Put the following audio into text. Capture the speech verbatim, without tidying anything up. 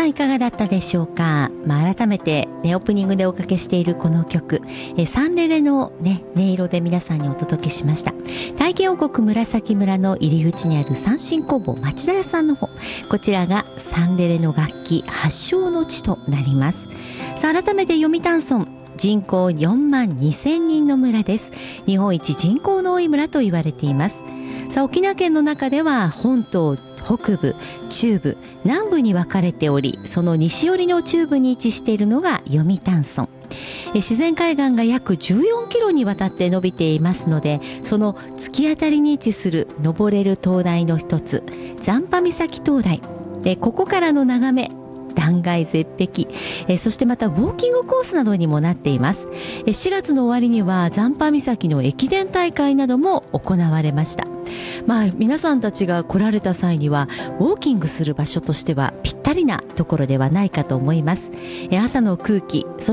いかがだったでしょうか。まあ、改めて、ね、オープニングでおかけしているこの曲、えサンレレの、ね、音色で皆さんにお届けしました。体験王国紫村の入り口にある三振工房町田屋さんの方、こちらがサンレレの楽器発祥の地となります。さあ、改めて読谷村、人口よんまんにせんにんの村です。日本一人口の多い村と言われています。さあ、沖縄県の中では本島北部、中部、南部に分かれており、その西寄りの中部に位置しているのが読谷村。自然海岸が約じゅうよんキロにわたって伸びていますので、その突き当たりに位置する登れる灯台の一つ、残波岬灯台。ここからの眺め、断崖絶壁、えそしてまたウォーキングコースなどにもなっています。えしがつの終わりには残波岬の駅伝大会なども行われました。まあ、皆さんたちが来られた際にはウォーキングする場所としてはぴったりなところではないかと思います。え朝の空気、そ